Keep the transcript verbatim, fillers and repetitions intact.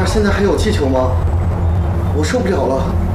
那儿现在还有气球吗？我受不了了。